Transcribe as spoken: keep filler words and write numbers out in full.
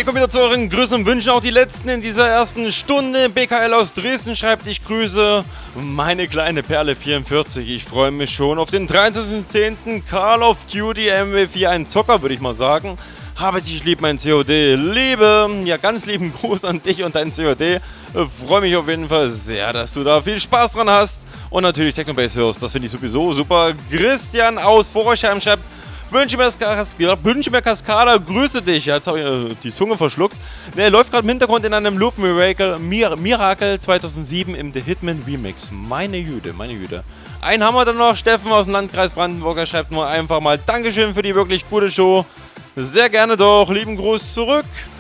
komme wieder zu euren Grüßen und Wünschen, auch die letzten in dieser ersten Stunde. B K L aus Dresden schreibt, ich grüße meine kleine Perle vierundvierzig. Ich freue mich schon auf den dreiundzwanzigsten zehnten Call of Duty M W vier, ein Zocker, würde ich mal sagen. Habe dich lieb, mein C O D. Liebe, ja, ganz lieben Gruß an dich und dein C O D. Freue mich auf jeden Fall sehr, dass du da viel Spaß dran hast. Und natürlich Technobase hörst, das finde ich sowieso super. Christian aus Vorheim schreibt, Wünsche mir, Kas Wünsche mir Cascada, grüße dich. Ja, jetzt habe ich äh, die Zunge verschluckt. Der läuft gerade im Hintergrund in einem Loop Miracle, Mir Miracle zweitausendsieben im The Hitman Remix. Meine Jüde, meine Jüde. Einen haben wir dann noch. Steffen aus dem Landkreis Brandenburg. Er schreibt nur einfach mal Dankeschön für die wirklich gute Show. Sehr gerne doch. Lieben Gruß zurück.